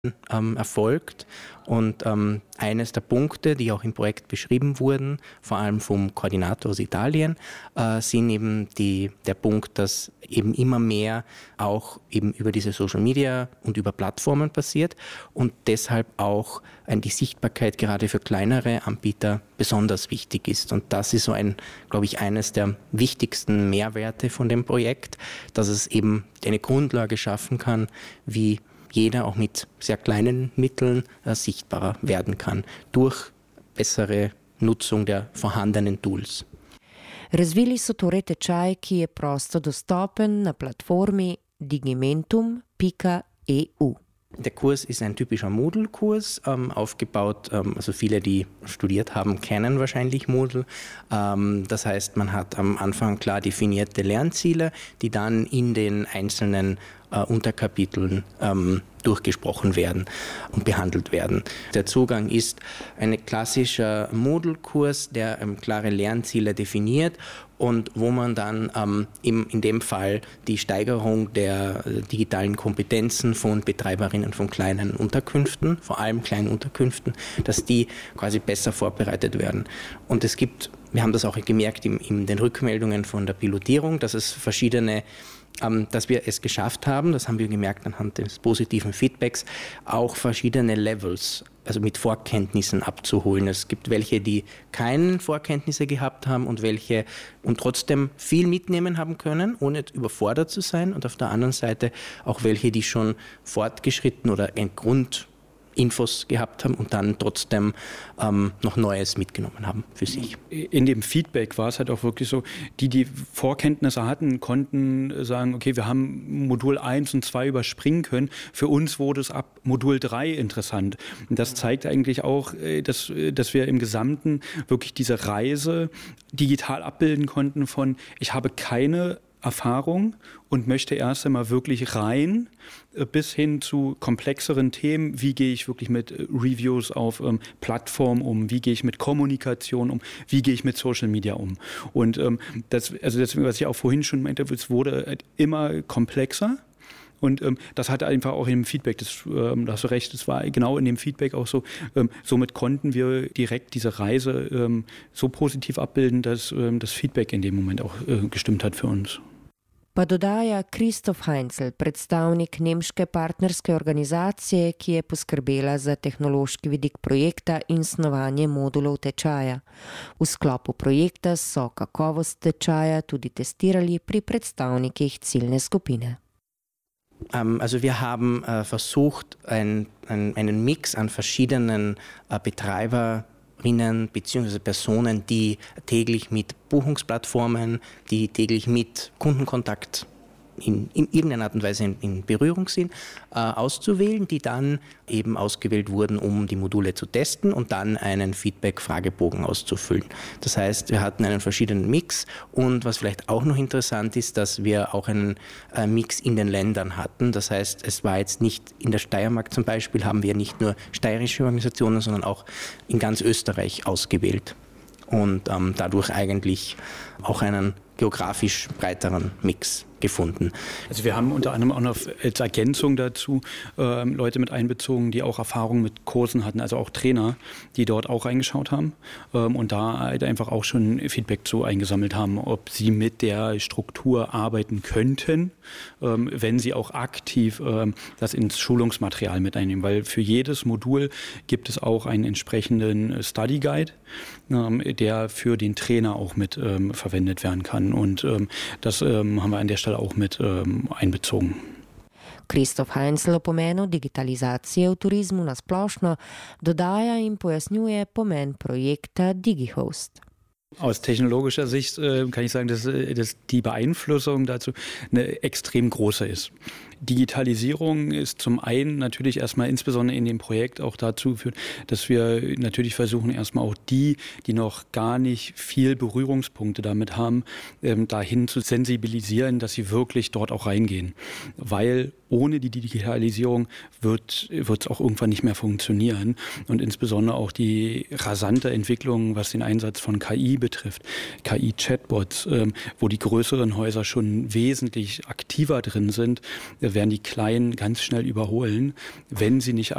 erfolgt. Und eines der Punkte, die auch im Projekt beschrieben wurden, vor allem vom Koordinator aus Italien, sind eben der Punkt, dass eben immer mehr auch eben über diese Social Media und über Plattformen passiert und deshalb auch die Sichtbarkeit gerade für kleinere Anbieter besonders wichtig ist. Und das ist so glaube ich, eines der wichtigsten Mehrwerte von dem Projekt, dass es eben eine Grundlage schaffen kann, wie jeder auch mit sehr kleinen Mitteln sichtbarer werden kann durch bessere Nutzung der vorhandenen Tools. Razvili so torej tečaj, ki je prosto dostopen na platformi digimentum.eu. Der Kurs ist ein typischer Moodle-Kurs, aufgebaut, also viele, die studiert haben, kennen wahrscheinlich Moodle. Das heißt, man hat am Anfang klar definierte Lernziele, die dann in den einzelnen Unterkapiteln durchgesprochen werden und behandelt werden. Der Zugang ist ein klassischer Moodle-Kurs, der klare Lernziele definiert und wo man dann in dem Fall die Steigerung der digitalen Kompetenzen von Betreiberinnen von kleinen Unterkünften, vor allem kleinen Unterkünften, dass die quasi besser vorbereitet werden. Und wir haben das auch gemerkt in den Rückmeldungen von der Pilotierung, dass wir es geschafft haben, das haben wir gemerkt anhand des positiven Feedbacks, auch verschiedene Levels, also mit Vorkenntnissen abzuholen. Es gibt welche, die keine Vorkenntnisse gehabt haben und welche und trotzdem viel mitnehmen haben können, ohne überfordert zu sein. Und auf der anderen Seite auch welche, die schon fortgeschritten oder ein Grundinfos gehabt haben und dann trotzdem noch Neues mitgenommen haben für sich. In dem Feedback war es halt auch wirklich so, die Vorkenntnisse hatten, konnten sagen, okay, wir haben Modul 1 und 2 überspringen können. Für uns wurde es ab Modul 3 interessant. Und das zeigt eigentlich auch, dass wir im Gesamten wirklich diese Reise digital abbilden konnten von, ich habe keine Erfahrung und möchte erst einmal wirklich rein, bis hin zu komplexeren Themen. Wie gehe ich wirklich mit Reviews auf Plattformen um? Wie gehe ich mit Kommunikation um? Wie gehe ich mit Social Media um? Und deswegen, was ich auch vorhin schon meinte, es wurde halt immer komplexer. Und das hat einfach auch im Feedback, da hast du recht, das war genau in dem Feedback auch so, somit konnten wir direkt diese Reise so positiv abbilden, dass das Feedback in dem Moment auch gestimmt hat für uns. Pa dodaja Kristof Heinzel, predstavnik nemške partnerske organizacije, ki je poskrbela za tehnološki vidik projekta in snovanje modulov tečaja. V sklopu projekta so kakovost tečaja tudi testirali pri predstavnikih ciljne skupine. Also wir haben versucht, einen Mix an verschiedenen Betreiberinnen bzw. Personen, die täglich mit Buchungsplattformen, die täglich mit Kundenkontakt in irgendeiner Art und Weise in Berührung sind, auszuwählen, die dann eben ausgewählt wurden, um die Module zu testen und dann einen Feedback-Fragebogen auszufüllen. Das heißt, wir hatten einen verschiedenen Mix und was vielleicht auch noch interessant ist, dass wir auch einen Mix in den Ländern hatten. Das heißt, es war jetzt nicht in der Steiermark zum Beispiel, haben wir nicht nur steirische Organisationen, sondern auch in ganz Österreich ausgewählt und dadurch eigentlich auch einen geografisch breiteren Mix gefunden. Also wir haben unter anderem auch noch als Ergänzung dazu Leute mit einbezogen, die auch Erfahrung mit Kursen hatten, also auch Trainer, die dort auch reingeschaut haben und da halt einfach auch schon Feedback zu eingesammelt haben, ob sie mit der Struktur arbeiten könnten, wenn sie auch aktiv das ins Schulungsmaterial mit einnehmen, weil für jedes Modul gibt es auch einen entsprechenden Study Guide, der für den Trainer auch mit verwendet werden kann und das haben wir an der Stelle auch mit einbezogen. Kristof Heinzel o pomenu digitalizacije v turizmu na splošno dodaja in pojasnjuje pomen projekta DigiHost. Aus technologischer Sicht kann ich sagen, dass die Beeinflussung dazu eine extrem große ist. Digitalisierung ist zum einen natürlich erstmal insbesondere in dem Projekt auch dazu führt, dass wir natürlich versuchen, erstmal auch die noch gar nicht viel Berührungspunkte damit haben, dahin zu sensibilisieren, dass sie wirklich dort auch reingehen. Weil ohne die Digitalisierung wird es auch irgendwann nicht mehr funktionieren. Und insbesondere auch die rasante Entwicklung, was den Einsatz von KI betrifft, KI-Chatbots, wo die größeren Häuser schon wesentlich aktiver drin sind, werden die Kleinen ganz schnell überholen, wenn sie nicht